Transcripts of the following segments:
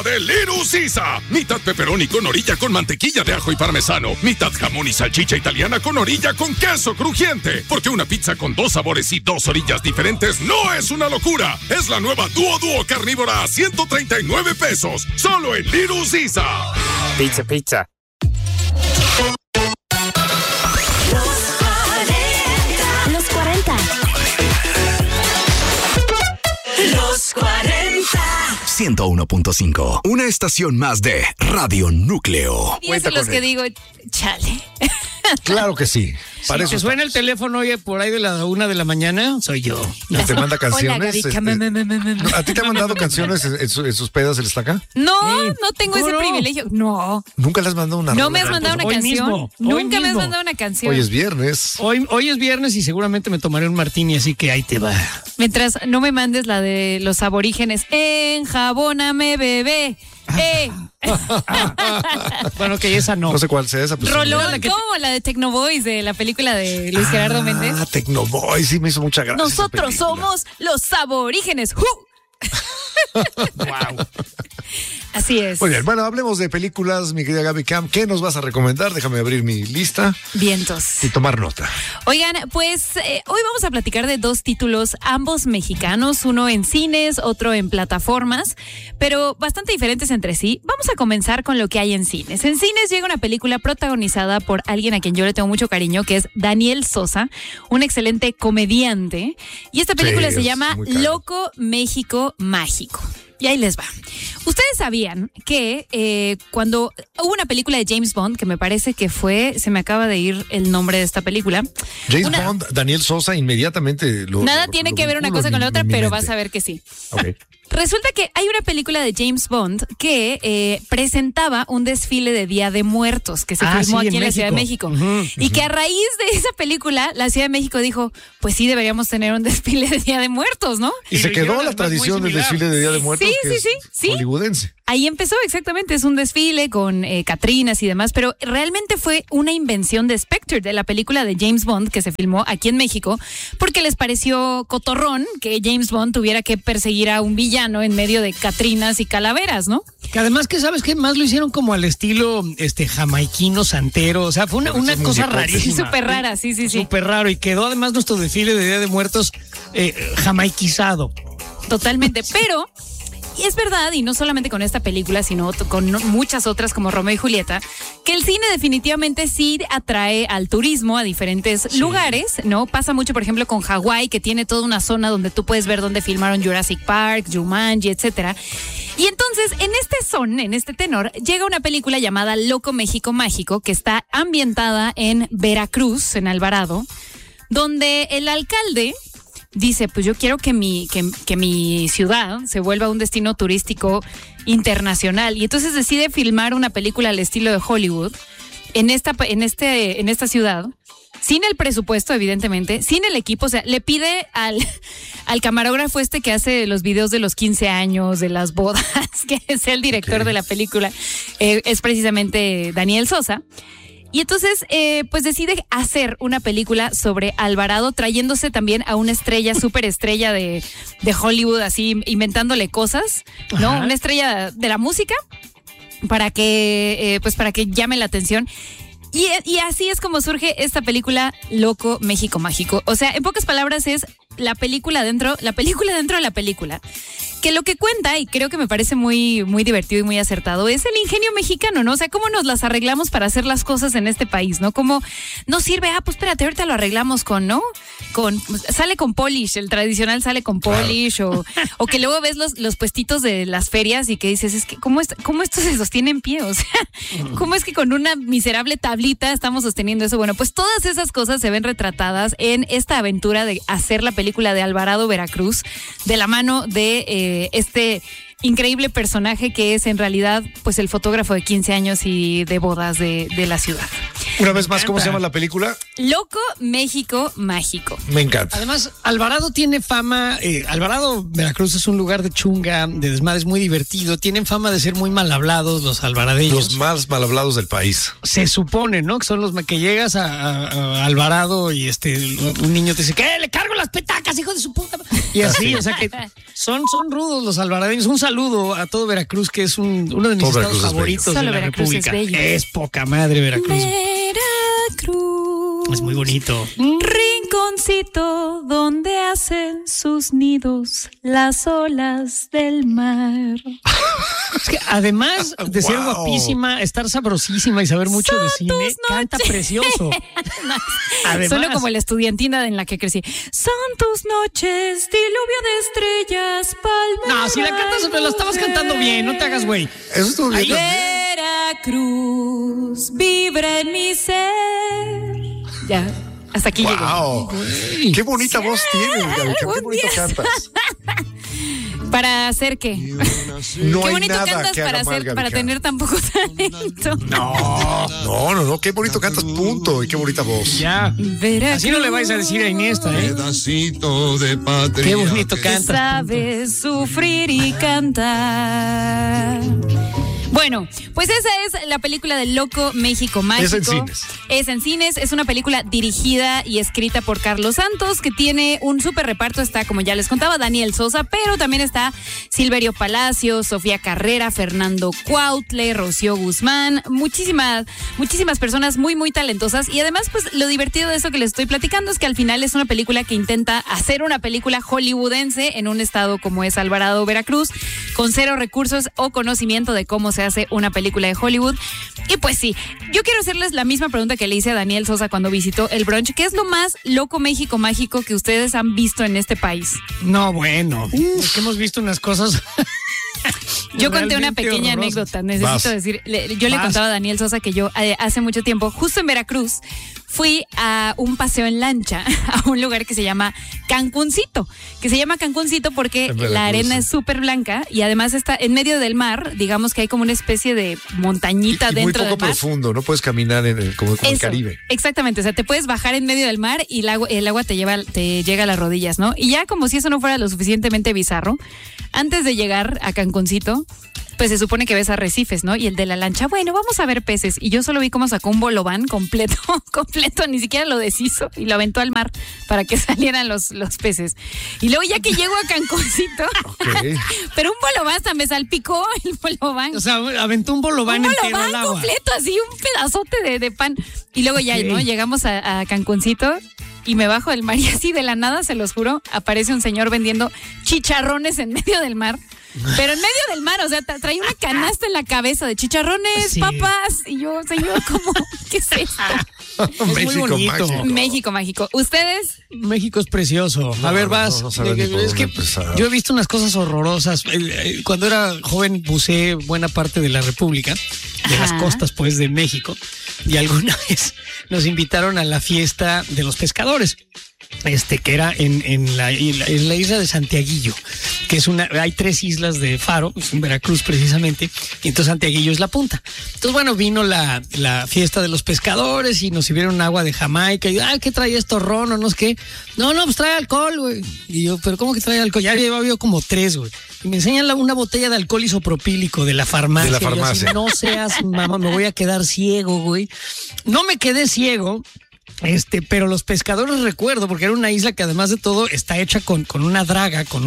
de Little Caesar. Mitad pepperoni con orilla con mantequilla de ajo y parmesano. Mitad jamón y salchicha italiana con orilla con queso crujiente. Porque una pizza con 2 sabores y 2 orillas diferentes no es una locura. Es la nueva Duo carnívora a 139 pesos. Solo en Little Caesar. Pizza. Los 40. Los 40. 101.5. Una estación más de Radio Núcleo. Y es de los que digo, chale. Claro que sí. Si te suena el teléfono, oye, por ahí de la 1 de la mañana, soy yo. ¿No te manda canciones? Hola, Gaby. ¿A ti te ha mandado canciones en sus pedas el estaca? No tengo ese privilegio. No. ¿Nunca le has mandado una No rola? me has mandado una canción. Nunca me has mandado una canción. Hoy es viernes. Hoy es viernes y seguramente me tomaré un martini, así que ahí te va. Mientras no me mandes la de los aborígenes. Enjabóname, bebé. Bueno, que esa no. No sé cuál sea esa. Pues Rolón, como la de Tecno Boys de la película de Luis Gerardo Méndez. Tecno Boys, sí me hizo mucha gracia. Nosotros somos los aborígenes. Wow. Así es. Muy bien, bueno, hablemos de películas, mi querida Gaby Cam. ¿Qué nos vas a recomendar? Déjame abrir mi lista. Vientos. Y tomar nota. Oigan, pues hoy vamos a platicar de 2 títulos, ambos mexicanos, uno en cines, otro en plataformas, pero bastante diferentes entre sí. Vamos a comenzar con lo que hay en cines. En cines llega una película protagonizada por alguien a quien yo le tengo mucho cariño, que es Daniel Sosa, un excelente comediante. Y esta película se llama Loco México Mágico. Y ahí les va. Ustedes sabían que cuando hubo una película de James Bond, que me parece que se me acaba de ir el nombre de esta película. James Bond, Daniel Sosa, inmediatamente Nada tiene que ver una cosa con la otra, pero vas a ver que sí. Okay. Resulta que hay una película de James Bond que presentaba un desfile de Día de Muertos que se filmó aquí en la Ciudad de México. Y que a raíz de esa película, la Ciudad de México dijo, pues sí, deberíamos tener un desfile de Día de Muertos, ¿no? Y se quedó la tradición del desfile de Día de Muertos. Sí. Hollywoodense. Ahí empezó, exactamente, es un desfile con catrinas y demás, pero realmente fue una invención de Spectre, de la película de James Bond que se filmó aquí en México, porque les pareció cotorrón que James Bond tuviera que perseguir a un villano en medio de catrinas y calaveras, ¿no? Que además que sabes que más lo hicieron como al estilo jamaiquino, santero, o sea, fue una cosa rarísima. Súper rara, sí. Súper raro, y quedó además nuestro desfile de Día de Muertos jamaiquizado. Totalmente, pero... Y es verdad, y no solamente con esta película, sino con muchas otras como Romeo y Julieta, que el cine definitivamente sí atrae al turismo a diferentes lugares, ¿no? Pasa mucho, por ejemplo, con Hawái, que tiene toda una zona donde tú puedes ver dónde filmaron Jurassic Park, Jumanji, etcétera. Y entonces, en este tenor, llega una película llamada Loco México Mágico, que está ambientada en Veracruz, en Alvarado, donde el alcalde dice, pues yo quiero que mi ciudad se vuelva un destino turístico internacional. Y entonces decide filmar una película al estilo de Hollywood en esta ciudad, sin el presupuesto, evidentemente, sin el equipo. O sea, le pide al camarógrafo que hace los videos de los 15 años, de las bodas, que es el director de la película, es precisamente Daniel Sosa. Y entonces, pues decide hacer una película sobre Alvarado, trayéndose también a una superestrella de Hollywood, así inventándole cosas, ¿no? Ajá. Una estrella de la música para que llame la atención. Y así es como surge esta película Loco México Mágico. O sea, en pocas palabras es la película dentro de la película. Que lo que cuenta, y creo que me parece muy, muy divertido y muy acertado, es el ingenio mexicano, ¿no? O sea, cómo nos las arreglamos para hacer las cosas en este país, ¿no? Cómo no sirve, pues espérate, ahorita lo arreglamos sale con Polish, el tradicional sale con Polish, claro. o que luego ves los puestitos de las ferias y que dices, es que ¿cómo esto se sostiene en pie? O sea, ¿cómo es que con una miserable tablita estamos sosteniendo eso? Bueno, pues todas esas cosas se ven retratadas en esta aventura de hacer la película de Alvarado, Veracruz, de la mano de este increíble personaje que es en realidad pues el fotógrafo de 15 años y de bodas de la ciudad. Una vez más, ¿cómo se llama la película? Loco México Mágico. Me encanta. Además, Alvarado tiene fama, Alvarado, Veracruz es un lugar de chunga, de desmadres muy divertido, tienen fama de ser muy mal hablados los alvaradeños. Los más mal hablados del país. Se supone, ¿no? Que son los que llegas a Alvarado y un niño te dice, ¿qué? ¿Le cargo las petacas, hijo de su puta madre. Y así, o sea que son rudos los alvaradeños. Un saludo a todo Veracruz, que es uno de mis Todo estados Veracruz es favoritos de Solo la Veracruz es República. bello. Es poca madre Veracruz. Veracruz. Es muy bonito. Rinconcito donde hacen sus nidos las olas del mar. Es que además de ser Wow. guapísima, estar sabrosísima y saber mucho de cine, canta precioso. Además, Solo como la estudiantina en la que crecí. Son tus noches, diluvio de estrellas, palmeras. no, si la cantas, pero la estabas cantando bien, no te hagas güey. Eso estuvo bien también. Veracruz vibra en mi ser. Ya, hasta aquí llegué. Wow. Qué bonita voz tienes, Gaby Cam, qué algún bonito día. cantas. ¿Para hacer qué? No Qué hay bonito nada cantas que haga para, mal, hacer, Gaby para Cam. tener tan poco talento. No, qué bonito cantas, punto. Y qué bonita voz. Ya. Veracruz. Así no le vais a decir a Iniesta, ¿eh? Pedacito de patria. Qué bonito Que cantas. sabes sufrir y cantar. Bueno, pues esa es la película del Loco México Mágico. Es en cines. Es en cines, es una película dirigida y escrita por Carlos Santos, que tiene un súper reparto. Está, como ya les contaba, Daniel Sosa, pero también está Silverio Palacios, Sofía Carrera, Fernando Cuautle, Rocío Guzmán, muchísimas personas muy, muy talentosas. Y además, pues lo divertido de eso que les estoy platicando es que al final es una película que intenta hacer una película hollywoodense en un estado como es Alvarado, Veracruz, con cero recursos o conocimiento de cómo se hace una película de Hollywood. Y pues sí, yo quiero hacerles la misma pregunta que le hice a Daniel Sosa cuando visitó el brunch. ¿Qué es lo más loco México mágico que ustedes han visto en este país? No, bueno. Es que hemos visto unas cosas. Yo conté una realmente pequeña horrorosas. anécdota. Necesito Vas. decir, yo le Vas. contaba a Daniel Sosa que yo hace mucho tiempo, justo en Veracruz, fui a un paseo en lancha a un lugar que se llama Cancuncito, porque En Veracruz, la arena sí. es súper blanca y además está en medio del mar. Digamos que hay como una especie de montañita Y muy dentro poco del mar. profundo, no puedes caminar como el Eso, Caribe. exactamente, o sea, te puedes bajar en medio del mar y el agua te llega a las rodillas, ¿no? Y ya como si eso no fuera lo suficientemente bizarro, antes de llegar a Cancuncito, pues se supone que ves arrecifes, ¿no? Y el de la lancha, bueno, vamos a ver peces. Y yo solo vi cómo sacó un bolobán completo, ni siquiera lo deshizo y lo aventó al mar para que salieran los peces. Y luego ya que llego a Cancuncito, Ok. pero un bolobán hasta me salpicó el bolobán. O sea, aventó un bolobán entero al bolobán agua. completo, así un pedazote de pan. Y luego ya, Ok. ¿no? Llegamos a Cancuncito y me bajo del mar y así de la nada, se los juro, aparece un señor vendiendo chicharrones en medio del mar. Pero en medio del mar, o sea, trae una canasta en la cabeza de chicharrones, Sí. papas. Y yo, señor, ¿cómo? ¿Qué es esto? muy México bonito. mágico. México mágico. ¿Ustedes? México es precioso. A ver, vas. no sabes ni por es dónde que empezar. yo he visto unas cosas horrorosas. Cuando era joven buceé buena parte de la República, de las Ajá. costas, pues, de México. Y alguna vez nos invitaron a la fiesta de los pescadores. Que era en la isla de Santiaguillo, que es hay 3 islas de Faro, es en Veracruz precisamente, y entonces Santiaguillo es la punta. Entonces, bueno, vino la fiesta de los pescadores y nos sirvieron agua de Jamaica, y ¿qué trae esto, ron o no sé qué? No, pues trae alcohol, güey. Y yo, ¿pero cómo que trae alcohol? Ya llevaba yo como 3, güey. Y me enseñan una botella de alcohol isopropílico de la farmacia. De la Y yo así, farmacia. no seas, mamá, me voy a quedar ciego, güey. No me quedé ciego. Pero los pescadores recuerdo, porque era una isla que además de todo está hecha con una draga, con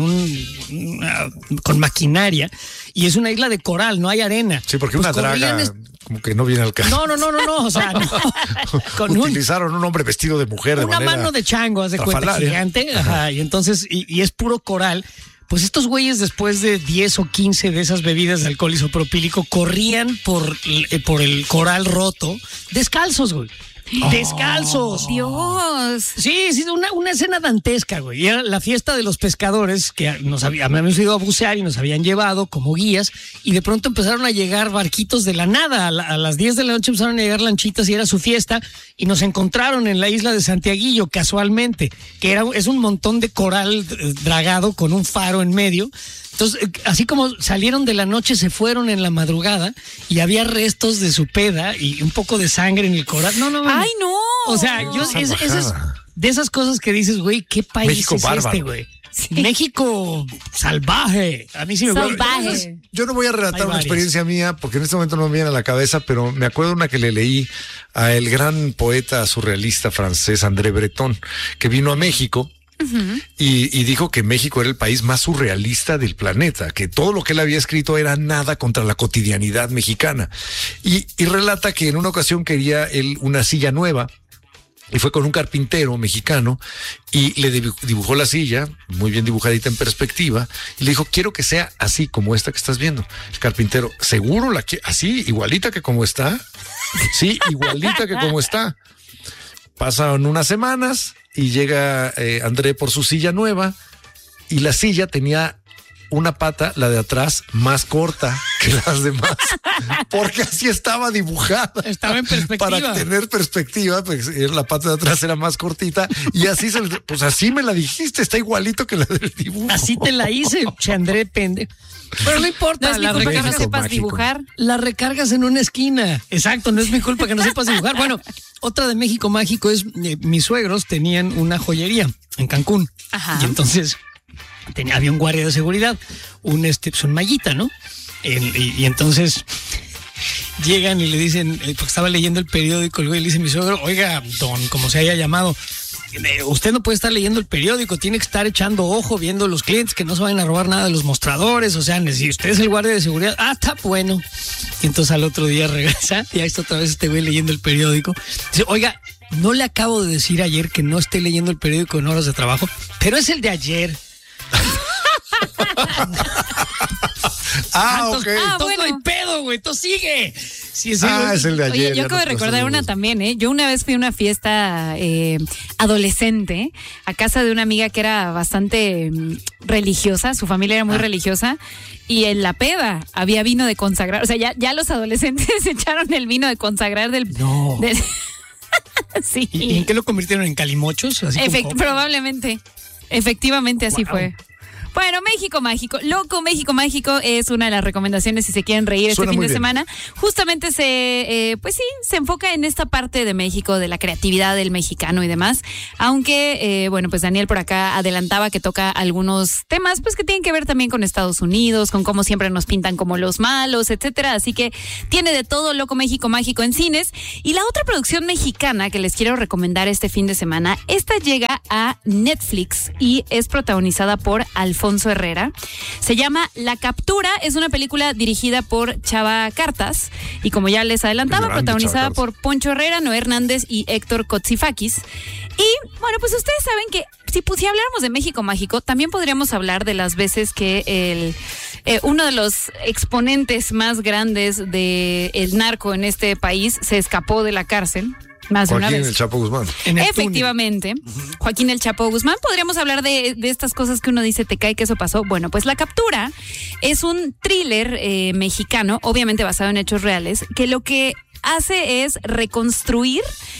maquinaria, y es una isla de coral, no hay arena. Sí, porque Pues una draga como que no viene al caso. No, o sea, no. Con Utilizaron un hombre vestido de mujer de una manera mano de chango, haz de cuenta, estrafalaria. gigante, ajá, y entonces, y es puro coral. Pues estos güeyes, después de 10 o 15 de esas bebidas de alcohol isopropílico, corrían por el coral roto, descalzos, güey. Descalzos. Dios. Sí, una escena dantesca, güey. Y era la fiesta de los pescadores que habíamos ido a bucear y nos habían llevado como guías, y de pronto empezaron a llegar barquitos de la nada. A las 10 de la noche empezaron a llegar lanchitas y era su fiesta, y nos encontraron en la isla de Santiaguillo casualmente, que es un montón de coral dragado con un faro en medio. Entonces, así como salieron de la noche, se fueron en la madrugada y había restos de su peda y un poco de sangre en el coral. No. ¡Ay, no! O sea, eso es de esas cosas que dices, güey, ¿qué país México es bárbaro. güey? Sí. México salvaje. A mí sí me gusta. Salvaje. Yo no voy a relatar Hay una varias. experiencia mía porque en este momento no me viene a la cabeza, pero me acuerdo una que le leí a el gran poeta surrealista francés André Breton, que vino a México y dijo que México era el país más surrealista del planeta, que todo lo que él había escrito era nada contra la cotidianidad mexicana. Y relata que en una ocasión quería él una silla nueva, y fue con un carpintero mexicano y le dibujó la silla, muy bien dibujadita en perspectiva, y le dijo, quiero que sea así como esta que estás viendo. El carpintero, ¿seguro la quiere así, igualita que como está? Sí, igualita que como está. Pasan unas semanas y llega André por su silla nueva y la silla tenía una pata, la de atrás, más corta que las demás, porque así estaba dibujada. Estaba en perspectiva. Para tener perspectiva, pues la pata de atrás era más cortita y así pues así me la dijiste, está igualito que la del dibujo. Así te la hice, André Pende. Pero no importa, No es mi culpa que no sepas dibujar. La recargas en una esquina. Exacto, no es mi culpa que no sepas dibujar. Bueno, otra de México Mágico es, mis suegros tenían una joyería en Cancún. Ajá. Y entonces había un guardia de seguridad, un mallita, ¿no? Y entonces llegan y le dicen, porque estaba leyendo el periódico, y le dice mi suegro, oiga, don, como se haya llamado, usted no puede estar leyendo el periódico, tiene que estar echando ojo, viendo a los clientes que no se vayan a robar nada de los mostradores, o sea, si usted es el guardia de seguridad, está bueno. Y entonces al otro día regresa, y ahí está otra vez este güey leyendo el periódico. Dice, oiga, no le acabo de decir ayer que no esté leyendo el periódico en horas de trabajo, pero es el de ayer. Ok. Entonces bueno. no hay pedo, güey, tú sigue. Sí, Es el de ayer. Oye, yo acabo de recordar una también, ¿eh? Yo una vez fui a una fiesta adolescente a casa de una amiga que era bastante religiosa, su familia era muy religiosa, y en la peda había vino de consagrar, o sea, ya los adolescentes echaron el vino de consagrar del... No. Sí. ¿Y en qué lo convirtieron? ¿En calimochos? Así como Probablemente. Efectivamente, así fue. Bueno, México Mágico. Loco México Mágico es una de las recomendaciones si se quieren reír Suena este fin muy de bien. semana. Justamente se enfoca en esta parte de México, de la creatividad del mexicano y demás. Aunque, pues Daniel por acá adelantaba que toca algunos temas pues que tienen que ver también con Estados Unidos, con cómo siempre nos pintan como los malos, etcétera. Así que tiene de todo Loco México Mágico en cines. Y la otra producción mexicana que les quiero recomendar este fin de semana, esta llega a Netflix y es protagonizada por Alfonso Herrera. Se llama La Captura, es una película dirigida por Chava Cartas y como ya les adelantaba, Grande protagonizada Chava por Poncho Herrera, Noé Hernández y Héctor Kotsifakis. Y bueno, pues ustedes saben que si habláramos de México Mágico, también podríamos hablar de las veces que uno de los exponentes más grandes del narco en este país se escapó de la cárcel. Más de una Joaquín vez. el Chapo Guzmán. en el Efectivamente, Joaquín el Chapo Guzmán. Podríamos hablar de estas cosas que uno dice, te cae que eso pasó. Bueno, pues La Captura es un thriller mexicano, obviamente basado en hechos reales, que lo que hace es reconstruir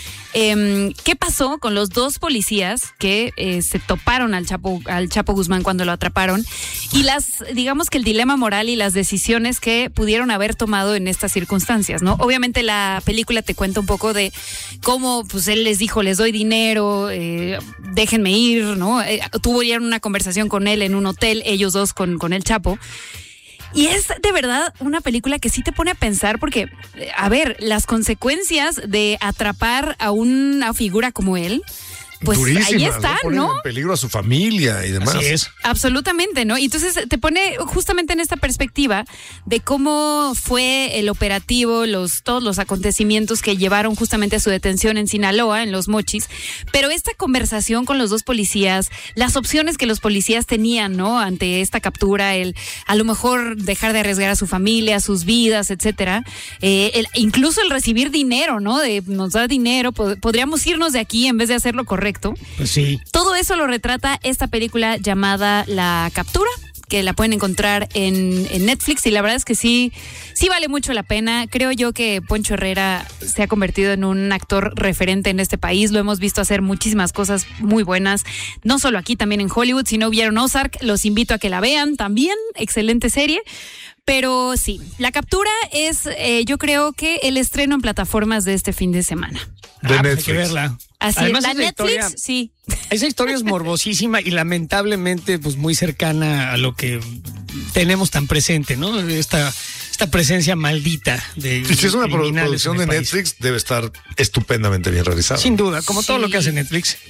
qué pasó con los dos policías que se toparon al Chapo Guzmán cuando lo atraparon y digamos que el dilema moral y las decisiones que pudieron haber tomado en estas circunstancias, ¿no? Obviamente la película te cuenta un poco de cómo pues él les dijo, les doy dinero, déjenme ir, ¿no? Tuvieron una conversación con él en un hotel, ellos dos con el Chapo. Y es de verdad una película que sí te pone a pensar porque, a ver, las consecuencias de atrapar a una figura como él, pues Durísimas, ahí están, Ponen ¿no? en peligro a su familia y demás. Así es. Absolutamente, ¿no? Y entonces te pone justamente en esta perspectiva de cómo fue el operativo, todos los acontecimientos que llevaron justamente a su detención en Sinaloa, en Los Mochis, pero esta conversación con los dos policías, las opciones que los policías tenían, ¿no? Ante esta captura, a lo mejor dejar de arriesgar a su familia, sus vidas, etcétera, incluso el recibir dinero, ¿no? Nos da dinero, podríamos irnos de aquí en vez de hacer lo correcto. Pues sí. Todo eso lo retrata esta película llamada La Captura, que la pueden encontrar en Netflix y la verdad es que sí vale mucho la pena. Creo yo que Poncho Herrera se ha convertido en un actor referente en este país. Lo hemos visto hacer muchísimas cosas muy buenas, no solo aquí, también en Hollywood. Si no vieron Ozark, los invito a que la vean también. Excelente serie. Pero sí, La Captura es, yo creo que el estreno en plataformas de este fin de semana. De Pues hay Netflix. que verla. Así Además, la esa Netflix, historia- sí. Esa historia es morbosísima y lamentablemente pues muy cercana a lo que tenemos tan presente, ¿no? Esta presencia maldita de Y si es una criminales producción en de el país. Netflix, debe estar estupendamente bien realizada. Sin duda, como todo Sí. lo que hace Netflix.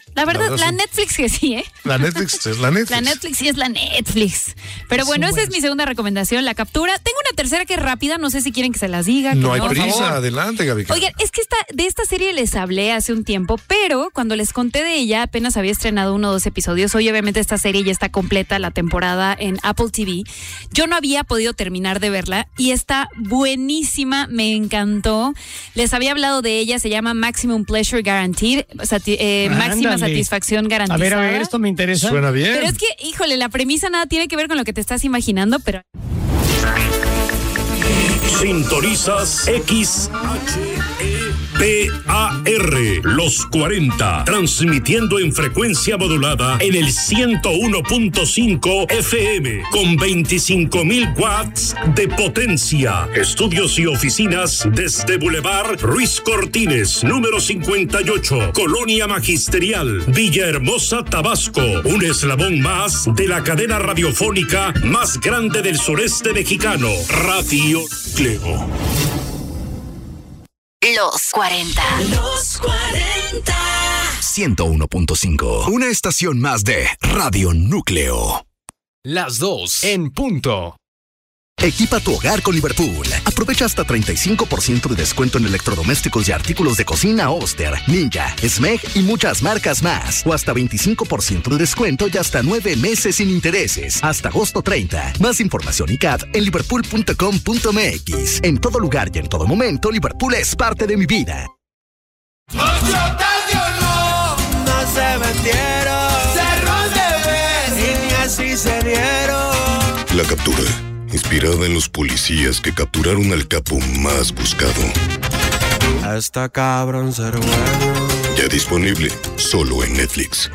La verdad, la sí. Netflix que sí, ¿eh? La Netflix es la Netflix. La Netflix sí es la Netflix. Pero bueno, esa es mi segunda recomendación, la captura. Tengo una tercera que es rápida, no sé si quieren que se las diga. No hay por prisa, favor. adelante, Gaby. Oigan, es que de esta serie les hablé hace un tiempo, pero cuando les conté de ella apenas había estrenado 1 o 2 episodios. Hoy obviamente esta serie ya está completa, la temporada en Apple TV. Yo no había podido terminar de verla y está buenísima, me encantó. Les había hablado de ella, se llama Maximum Pleasure Guaranteed, máxima Ándale. satisfacción garantizada. A ver, esto me interesa. Suena bien. Pero es que, híjole, la premisa nada tiene que ver con lo que te estás imaginando, pero... Sintonizas XHEPAR, los 40, transmitiendo en frecuencia modulada en el 101.5 FM, con 25,000 watts de potencia. Estudios y oficinas desde Boulevard Ruiz Cortines, número 58, Colonia Magisterial, Villahermosa, Tabasco. Un eslabón más de la cadena radiofónica más grande del sureste mexicano, Radio Cleo. Los 40. Los 40. 101.5. Una estación más de Radio Núcleo. Las 2 en punto. Equipa tu hogar con Liverpool. Aprovecha hasta 35% de descuento en electrodomésticos y artículos de cocina Oster, Ninja, Smeg y muchas marcas más. O hasta 25% de descuento y hasta 9 meses sin intereses. Hasta agosto 30. Más información y CAD en liverpool.com.mx. En todo lugar y en todo momento, Liverpool es parte de mi vida. No se metieron, cerros de vez y ni así se dieron. La captura, inspirada en los policías que capturaron al capo más buscado. Está cabrón ser bueno. Ya disponible solo en Netflix.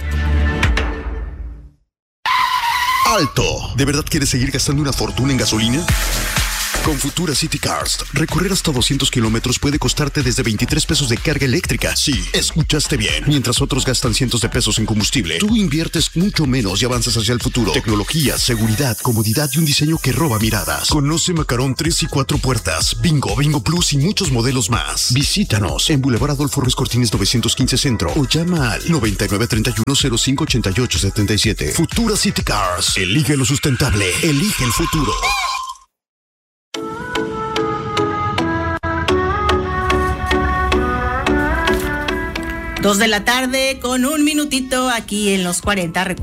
¡Alto! ¿De verdad quieres seguir gastando una fortuna en gasolina? Con Futura City Cars, recorrer hasta 200 kilómetros puede costarte desde 23 pesos de carga eléctrica. Sí, escuchaste bien. Mientras otros gastan cientos de pesos en combustible, tú inviertes mucho menos y avanzas hacia el futuro. Tecnología, seguridad, comodidad y un diseño que roba miradas. Conoce Macarón 3 y 4 puertas, Bingo, Bingo Plus y muchos modelos más. Visítanos en Boulevard Adolfo Ruiz Cortines 915 Centro o llama al 9931-058877. Futura City Cars. Elige lo sustentable. Elige el futuro. 2 de la tarde con 1 minutito aquí en los 40.